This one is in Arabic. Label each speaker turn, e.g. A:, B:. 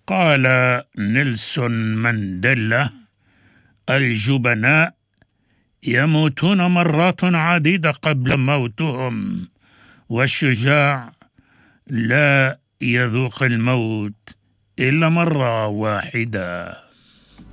A: قال نيلسون مانديلا: الجبناء يموتون مرات عديدة قبل موتهم، والشجاع لا يذوق الموت إلا مرة واحدة.